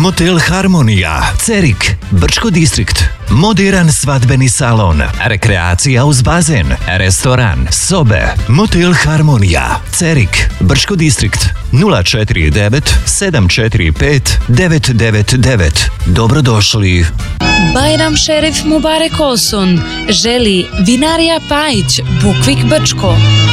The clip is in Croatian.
Motel Harmonija, Cerik, Brčko distrikt. Modern svadbeni salon, rekreacija uz bazen, restoran, sobe. Motel Harmonija, Cerik, Brčko distrikt. 049 745 999. Dobrodošli. Bajram Šerif Mubarek Olsun želi Vinarija Pajić, Bukvik Brčko.